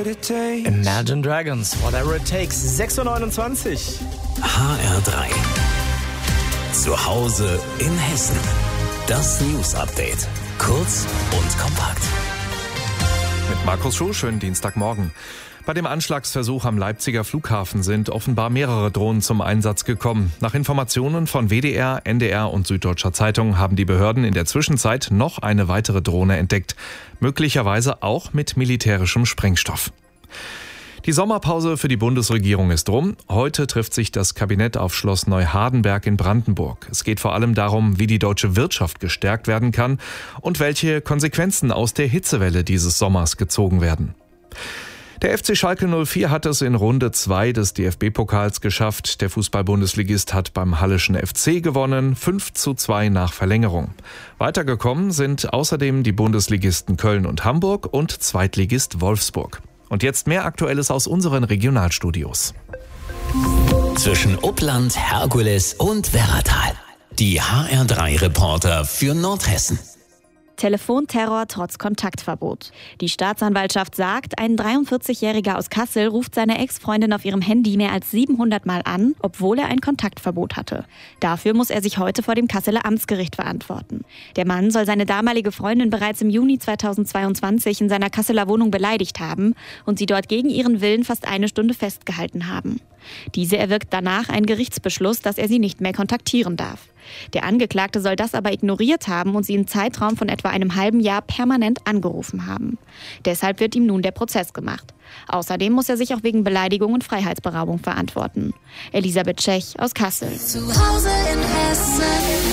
Imagine Dragons, Whatever It Takes, 6:29 Uhr. HR3. Zu Hause in Hessen. Das News Update. Kurz und kompakt. Mit Markus Schuh, schönen Dienstagmorgen. Bei dem Anschlagsversuch am Leipziger Flughafen sind offenbar mehrere Drohnen zum Einsatz gekommen. Nach Informationen von WDR, NDR und Süddeutscher Zeitung haben die Behörden in der Zwischenzeit noch eine weitere Drohne entdeckt. Möglicherweise auch mit militärischem Sprengstoff. Die Sommerpause für die Bundesregierung ist rum. Heute trifft sich das Kabinett auf Schloss Neuhardenberg in Brandenburg. Es geht vor allem darum, wie die deutsche Wirtschaft gestärkt werden kann und welche Konsequenzen aus der Hitzewelle dieses Sommers gezogen werden. Der FC Schalke 04 hat es in Runde 2 des DFB-Pokals geschafft. Der Fußball-Bundesligist hat beim Halleschen FC gewonnen, 5:2 nach Verlängerung. Weitergekommen sind außerdem die Bundesligisten Köln und Hamburg und Zweitligist Wolfsburg. Und jetzt mehr Aktuelles aus unseren Regionalstudios. Zwischen Uppland, Herkules und Werratal. Die HR3-Reporter für Nordhessen. Telefonterror trotz Kontaktverbot. Die Staatsanwaltschaft sagt, ein 43-Jähriger aus Kassel ruft seine Ex-Freundin auf ihrem Handy mehr als 700 Mal an, obwohl er ein Kontaktverbot hatte. Dafür muss er sich heute vor dem Kasseler Amtsgericht verantworten. Der Mann soll seine damalige Freundin bereits im Juni 2022 in seiner Kasseler Wohnung beleidigt haben und sie dort gegen ihren Willen fast eine Stunde festgehalten haben. Diese erwirkt danach einen Gerichtsbeschluss, dass er sie nicht mehr kontaktieren darf. Der Angeklagte soll das aber ignoriert haben und sie im Zeitraum von etwa einem halben Jahr permanent angerufen haben. Deshalb wird ihm nun der Prozess gemacht. Außerdem muss er sich auch wegen Beleidigung und Freiheitsberaubung verantworten. Elisabeth Tschech aus Kassel. Zu Hause in Hessen.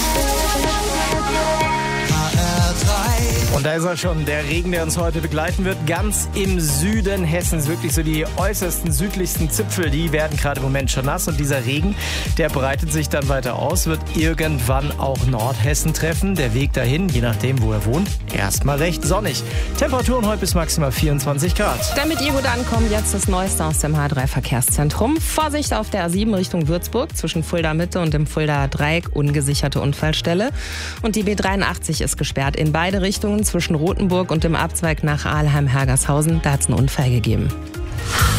Und da ist er schon, der Regen, der uns heute begleiten wird, ganz im Süden Hessens. Wirklich so die äußersten, südlichsten Zipfel, die werden gerade im Moment schon nass. Und dieser Regen, der breitet sich dann weiter aus, wird irgendwann auch Nordhessen treffen. Der Weg dahin, je nachdem, wo er wohnt, erstmal recht sonnig. Temperaturen heute bis maximal 24 Grad. Damit ihr gut ankommt, jetzt das Neueste aus dem H3-Verkehrszentrum. Vorsicht auf der A7 Richtung Würzburg, zwischen Fulda Mitte und dem Fulda Dreieck, ungesicherte Unfallstelle. Und die B83 ist gesperrt in beide Richtungen, zwischen Rothenburg und dem Abzweig nach Aalheim-Hergershausen. Da hat es einen Unfall gegeben.